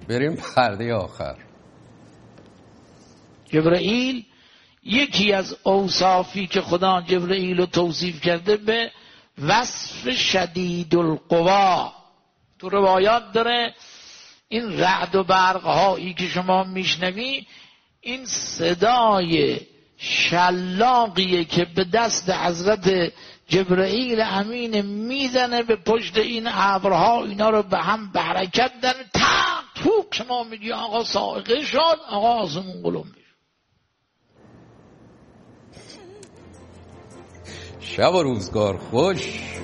بریم پرده آخر. جبرئیل یکی از اوصافی که خدا جبرئیل رو توصیف کرده به وصف شدید القوا. تو روایات داره این رعد و برق هایی که شما میشنوی این صدای شلاقیه که به دست حضرت جبرئیل امین میزنه به پشت این ابرها، اینا رو به هم به حرکت دن تق توک. شما میگی آقا صاعقه شد، آقا آسمون قلم بشد. شب و روزگار خوش.